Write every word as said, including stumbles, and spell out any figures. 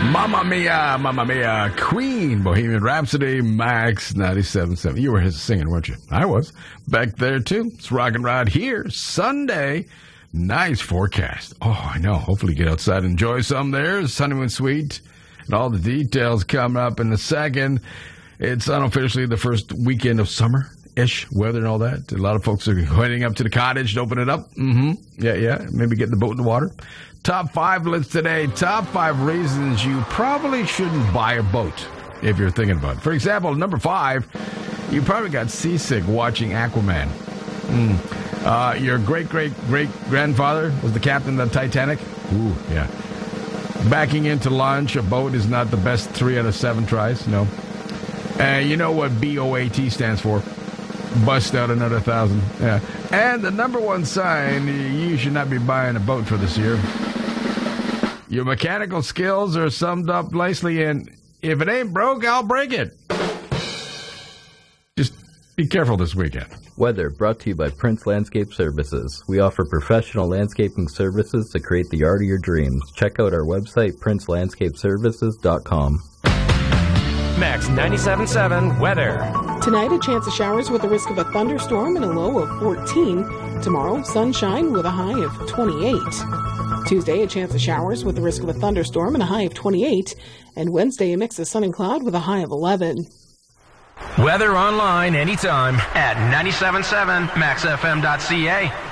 Mamma Mia, Mamma Mia, Queen, Bohemian Rhapsody, Max ninety-seven point seven. You were singing, weren't you? I was. Back there, too. It's Rock and Rod here. Sunday, nice forecast. Oh, I know. Hopefully get outside and enjoy some there. Honeymoon Suite. And all the details coming up in a second. It's unofficially the first weekend of summer-ish weather and all that. A lot of folks are heading up to the cottage to open it up. Mm-hmm. Yeah, yeah. Maybe get the boat in the water. Top five list today. Top five reasons you probably shouldn't buy a boat if you're thinking about it. For example, number five, you probably got seasick watching Aquaman. Mm. Uh, your great-great-great-grandfather was the captain of the Titanic. Ooh, yeah. Backing into launch a boat is not the best three out of seven tries. No. Uh, you know what B O A T stands for? Bust out another thousand. Yeah. And the number one sign you should not be buying a boat for this year. Your mechanical skills are summed up nicely in, if it ain't broke, I'll break it. Just be careful this weekend. Weather brought to you by Prince Landscape Services. We offer professional landscaping services to create the art of your dreams. Check out our website, prince landscape services dot com. Max ninety-seven point seven weather. Tonight, a chance of showers with a risk of a thunderstorm and a low of fourteen. Tomorrow, sunshine with a high of twenty-eight. Tuesday, a chance of showers with a risk of a thunderstorm and a high of twenty-eight. And Wednesday, a mix of sun and cloud with a high of eleven. Weather online anytime at ninety-seven point seven max f m dot c a.